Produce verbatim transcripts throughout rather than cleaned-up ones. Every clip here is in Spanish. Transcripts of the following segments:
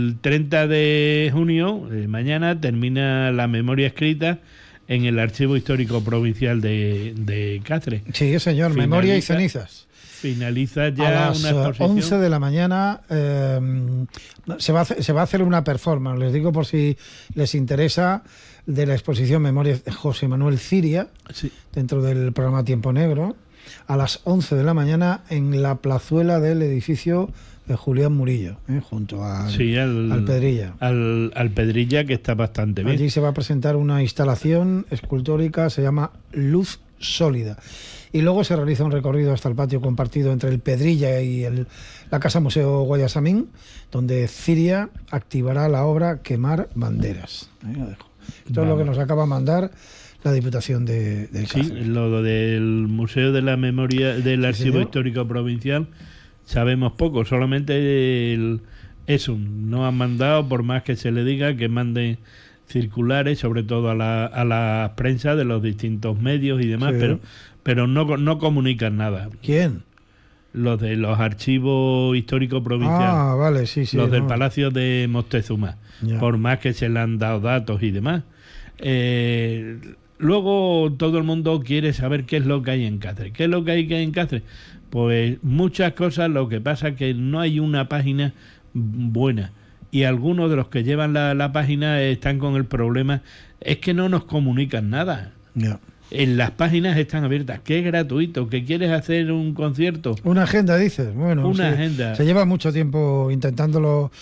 El treinta de junio, eh, mañana, termina la memoria escrita en el Archivo Histórico Provincial de, de Cáceres. Sí, señor, finaliza, memoria y cenizas. Finaliza ya a las una exposición. once de la mañana eh, se, va a hacer, se va a hacer una performance, les digo por si les interesa, de la exposición Memoria de José Manuel Ciria, sí, dentro del programa Tiempo Negro, a las once de la mañana en la plazuela del edificio de Julián Murillo, ¿eh? junto al, sí, al, al Pedrilla. Al, al Pedrilla, que está bastante bien. Allí se va a presentar una instalación escultórica, se llama Luz Sólida. Y luego se realiza un recorrido hasta el patio compartido entre el Pedrilla y el, la Casa Museo Guayasamín, donde Ciria activará la obra Quemar Banderas. Ahí lo dejo. Esto Vamos. es lo que nos acaba de mandar la Diputación de, de Cáceres. Sí, lo del Museo de la Memoria del Archivo sí, Histórico Provincial sabemos poco, solamente el, eso, no han mandado, por más que se le diga que manden circulares, sobre todo a la, a la prensa de los distintos medios y demás, sí, pero pero no, no comunican nada. ¿Quién? Los de los archivos históricos provinciales. Ah, vale, sí, sí. Los no. del Palacio de Moctezuma, ya. por más que se le han dado datos y demás. Eh, luego todo el mundo quiere saber qué es lo que hay en Cáceres. ¿Qué es lo que hay, que hay en Cáceres? Pues muchas cosas, lo que pasa es que no hay una página buena. Y algunos de los que llevan la, la página están con el problema, es que no nos comunican nada. Ya. En las páginas están abiertas, que es gratuito, que quieres hacer un concierto. Una agenda, dices. Bueno, una se, agenda. Se lleva mucho tiempo intentándolo.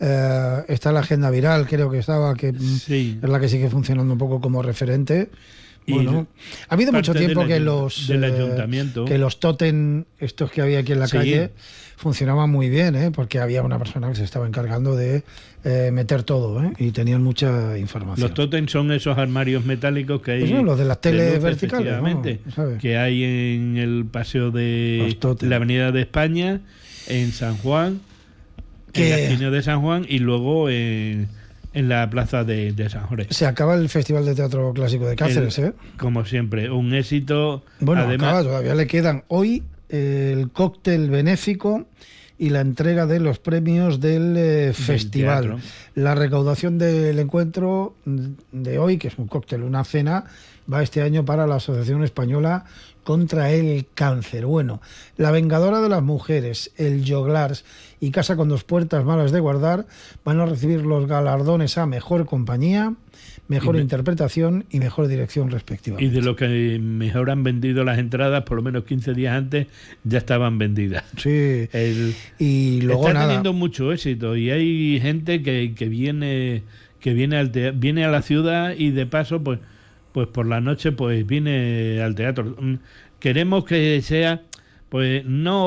Eh, está la agenda viral, creo que estaba, que sí. es la que sigue funcionando un poco como referente. Bueno, ha habido mucho tiempo que los del ayuntamiento. Eh, que los tótem, estos que había aquí en la sí. calle, funcionaban muy bien, ¿eh? Porque había una persona que se estaba encargando de eh, meter todo, ¿eh? Y tenían mucha información. Los tótem son esos armarios metálicos que hay. Pues no, los de las teles de verticales, ¿no? Que hay en el paseo de la Avenida de España, en San Juan, que... en la esquina de San Juan y luego en... en la plaza de, de San Jorge. Se acaba el Festival de Teatro Clásico de Cáceres, el, ¿eh? Como siempre, un éxito. Bueno, además, acaba, todavía le quedan hoy eh, el cóctel benéfico y la entrega de los premios del eh, festival. Teatro. La recaudación del encuentro de hoy, que es un cóctel, una cena, va este año para la Asociación Española contra el Cáncer. Bueno, La Vengadora de las Mujeres, el Joglars y Casa con dos puertas malas de guardar van a recibir los galardones a Mejor Compañía, Mejor y Interpretación y Mejor Dirección respectivamente. Y de lo que mejor han vendido las entradas, por lo menos quince días antes, ya estaban vendidas. Sí, el, y luego está nada. teniendo mucho éxito y hay gente que, que viene que viene al te- viene a la ciudad y de paso pues pues por la noche pues viene al teatro. Queremos que sea pues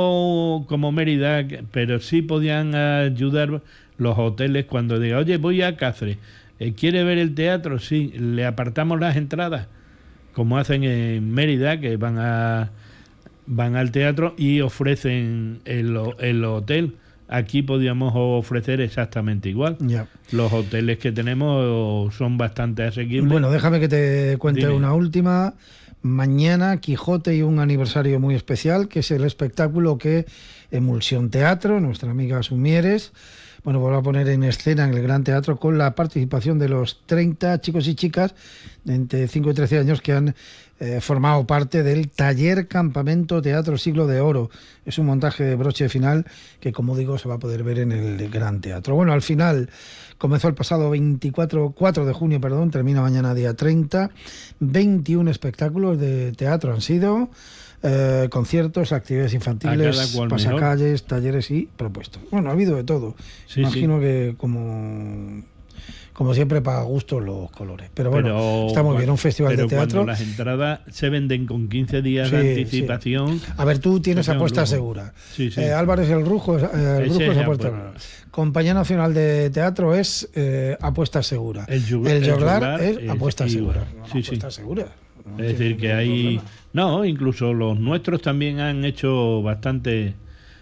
no como Mérida, pero sí podían ayudar los hoteles cuando diga, oye, voy a Cáceres, ¿quiere ver el teatro? Sí, le apartamos las entradas, como hacen en Mérida, que van a van al teatro y ofrecen el, el hotel. Aquí podíamos ofrecer exactamente igual. Ya. Los hoteles que tenemos son bastante asequibles. Bueno, déjame que te cuente Dime. una última. Mañana Quijote y un aniversario muy especial, que es el espectáculo que Emulsión Teatro, nuestra amiga Sumieres, bueno, pues va a poner en escena en el Gran Teatro con la participación de los treinta chicos y chicas de entre cinco y trece años que han eh, formado parte del Taller Campamento Teatro Siglo de Oro. Es un montaje de broche final que, como digo, se va a poder ver en el Gran Teatro. Bueno, al final comenzó el pasado veinticuatro, cuatro de junio, perdón, termina mañana día treinta. veintiún espectáculos de teatro han sido, eh, conciertos, actividades infantiles, pasacalles, mejor. talleres y propuestas. Bueno, ha habido de todo. Sí, Imagino sí. que como... como siempre, para gusto los colores. Pero bueno, pero, está muy bien, un festival pero de teatro. Cuando las entradas se venden con quince días sí, de anticipación. Sí. A ver, tú tienes apuesta segura. Sí, sí. Eh, Álvarez el Rujo, eh, el Brujo es apuesta segura. Compañía Nacional de Teatro es eh, apuesta segura. El, yug- el Joglar Joglar es apuesta es segura. No, sí, apuesta sí. segura. No es decir, que hay... problema. No, incluso los nuestros también han hecho bastante...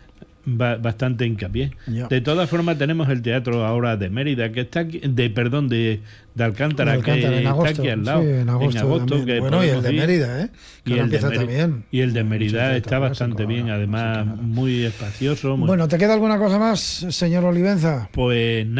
bastante hincapié. Ya. De todas formas tenemos el teatro ahora de Mérida, que está aquí, de perdón, de, de Alcántara, de Alcántara que en agosto, está aquí al lado. Sí, en agosto, en agosto que bueno, y el de ir, Mérida, ¿eh? Que y el empieza de Mérida, también. Y el de Mérida sí, está bastante bien, ahora, además no sé muy espacioso. Muy... Bueno, ¿te queda alguna cosa más, señor Olivenza? Pues nada.